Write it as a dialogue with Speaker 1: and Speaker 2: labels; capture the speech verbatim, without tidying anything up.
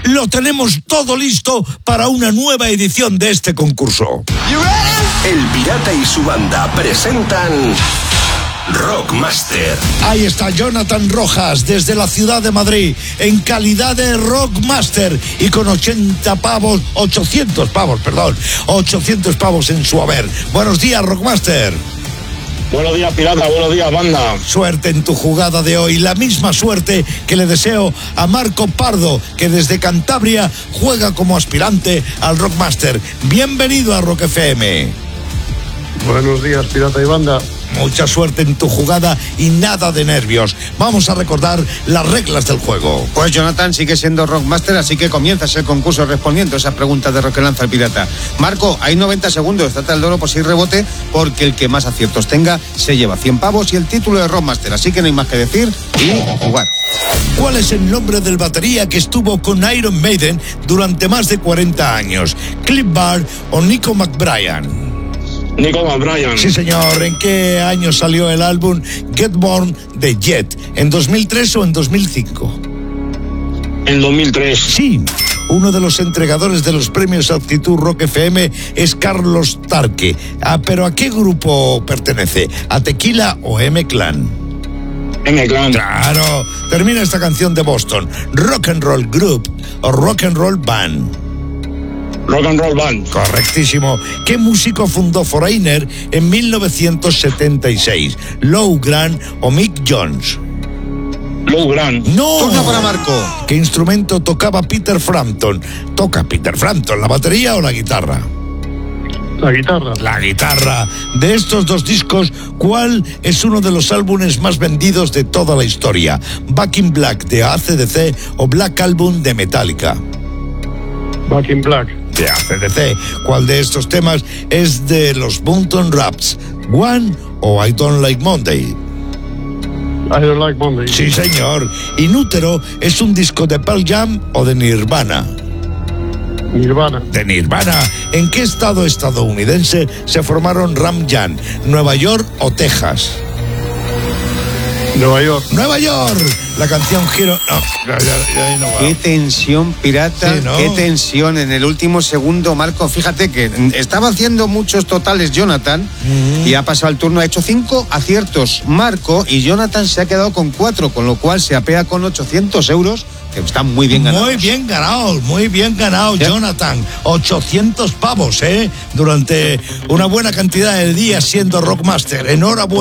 Speaker 1: lo tenemos todo listo para una nueva edición de este concurso.
Speaker 2: El Pirata y su banda presentan Rockmaster.
Speaker 1: Ahí está Jonathan Rojas desde la ciudad de Madrid en calidad de Rockmaster y con ochenta pavos, ochocientos pavos, perdón, ochocientos pavos en su haber. Buenos días, Rockmaster.
Speaker 3: Buenos días, Pirata, buenos días, banda.
Speaker 1: Suerte en tu jugada de hoy, la misma suerte que le deseo a Marco Pardo, que desde Cantabria juega como aspirante al Rockmaster. Bienvenido a Rock F M.
Speaker 4: Buenos días, Pirata y banda.
Speaker 1: Mucha suerte en tu jugada y nada de nervios. Vamos a recordar las reglas del juego.
Speaker 5: Pues Jonathan sigue siendo Rockmaster, así que comienzas el concurso respondiendo a esas preguntas de Rock que lanza el Pirata. Marco, hay noventa segundos, trata el loro por seis rebote, porque el que más aciertos tenga se lleva cien pavos y el título de Rockmaster, así que no hay más que decir y jugar.
Speaker 1: ¿Cuál es el nombre del batería que estuvo con Iron Maiden durante más de cuarenta años? ¿Cliff Bar o Nico McBrien?
Speaker 3: Nico McBrien.
Speaker 1: Sí, señor. ¿En qué año salió el álbum Get Born de Jet? ¿En dos mil tres o en dos mil cinco?
Speaker 3: En dos mil tres.
Speaker 1: Sí. Uno de los entregadores de los premios Actitud Rock F M es Carlos Tarque. Ah, ¿pero a qué grupo pertenece? ¿A Tequila o M-Clan?
Speaker 3: M-Clan.
Speaker 1: Claro. Termina esta canción de Boston. ¿Rock and Roll Group o Rock and Roll Band?
Speaker 3: Rock and Roll Band.
Speaker 1: Correctísimo. ¿Qué músico fundó Foreigner en mil novecientos setenta y seis? ¿Lou Grant o Mick Jones?
Speaker 3: Lou Grant.
Speaker 1: ¡No!
Speaker 5: Turno para Marco.
Speaker 1: ¿Qué instrumento tocaba Peter Frampton? ¿Toca Peter Frampton la batería o la guitarra?
Speaker 4: La guitarra.
Speaker 1: La guitarra. De estos dos discos, ¿cuál es uno de los álbumes más vendidos de toda la historia? ¿Back in Black de A C D C o Black Album de Metallica?
Speaker 4: Back in Black.
Speaker 1: De A C D C. ¿Cuál de estos temas es de los Boonton Raps? ¿One o I Don't Like Monday?
Speaker 4: I Don't Like Monday.
Speaker 1: Sí, señor. ¿Inútero es un disco de Pearl Jam o de Nirvana?
Speaker 4: Nirvana.
Speaker 1: De Nirvana. ¿En qué estado estadounidense se formaron Ram Jam? ¿Nueva York o Texas?
Speaker 4: Nueva York.
Speaker 1: Nueva York. La canción Giro. No, ya, ya, ya no va.
Speaker 5: Qué tensión, Pirata,
Speaker 1: Sí, ¿no?
Speaker 5: qué tensión en el último segundo, Marco. Fíjate que estaba haciendo muchos totales Jonathan mm. y ha pasado el turno, ha hecho cinco aciertos Marco y Jonathan se ha quedado con cuatro, con lo cual se apea con ochocientos euros, que están muy bien ganados.
Speaker 1: Muy bien ganado, muy bien ganado, ¿sí? Jonathan. ochocientos pavos, ¿eh? Durante una buena cantidad de días siendo Rockmaster. Enhorabuena.